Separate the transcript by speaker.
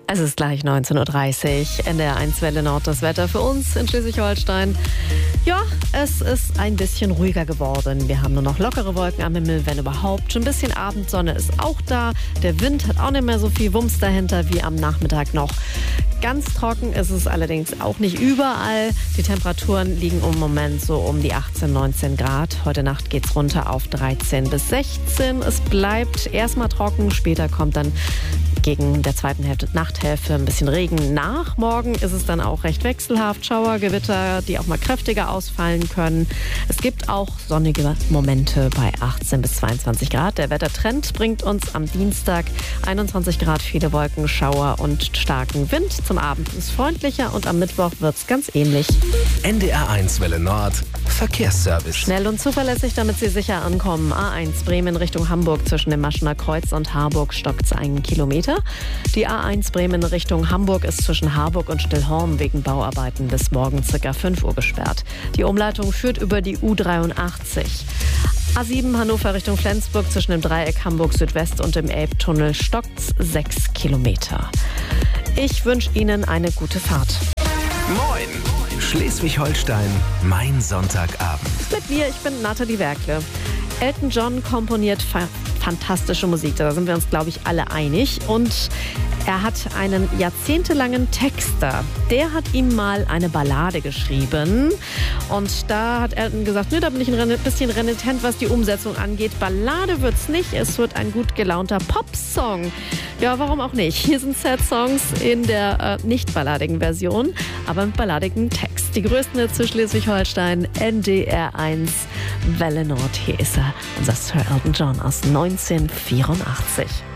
Speaker 1: Es ist gleich 19:30 Uhr. NDR1 Welle Nord, das Wetter für uns in Schleswig-Holstein. Ja, es ist ein bisschen ruhiger geworden. Wir haben nur noch lockere Wolken am Himmel, wenn überhaupt. Schon ein bisschen Abendsonne ist auch da. Der Wind hat auch nicht mehr so viel Wumms dahinter wie am Nachmittag noch. Ganz trocken ist es allerdings auch nicht überall. Die Temperaturen liegen im Moment so um die 18, 19 Grad. Heute Nacht geht es runter auf 13 bis 16. Es bleibt erstmal trocken, später kommt dann gegen der zweiten Nachthälfte ein bisschen Regen nach. Morgen ist es dann auch recht wechselhaft. Schauer, Gewitter, die auch mal kräftiger ausfallen können. Es gibt auch sonnige Momente bei 18 bis 22 Grad. Der Wettertrend bringt uns am Dienstag 21 Grad, viele Wolken, Schauer und starken Wind. Zum Abend ist es freundlicher und am Mittwoch wird es ganz ähnlich.
Speaker 2: NDR1 Welle Nord, Verkehrsservice.
Speaker 1: Schnell und zuverlässig, damit Sie sicher ankommen. A1 Bremen Richtung Hamburg zwischen dem Maschener Kreuz und Harburg stockt es 1 Kilometer. Die A1 Bremen Richtung Hamburg ist zwischen Harburg und Stillhorn wegen Bauarbeiten bis morgen ca. 5 Uhr gesperrt. Die Umleitung führt über die U83. A7 Hannover Richtung Flensburg zwischen dem Dreieck Hamburg Südwest und dem Elbtunnel stockt 6 Kilometer. Ich wünsche Ihnen eine gute Fahrt.
Speaker 2: Moin! Schleswig-Holstein, mein Sonntagabend.
Speaker 1: Mit mir, ich bin Nathalie Werkle. Elton John komponiert fantastische Musik, da sind wir uns, glaube ich, alle einig. Und er hat einen jahrzehntelangen Texter, der hat ihm mal eine Ballade geschrieben. Und da hat Elton gesagt, da bin ich ein bisschen renitent, was die Umsetzung angeht. Ballade wird's nicht, es wird ein gut gelaunter Popsong. Ja, warum auch nicht? Hier sind Sad-Songs in der nicht balladigen Version, aber mit balladigem Text. Die größten Hits zu Schleswig-Holstein, NDR1 Welle Nord. Hier ist er, unser Sir Elton John aus 1984.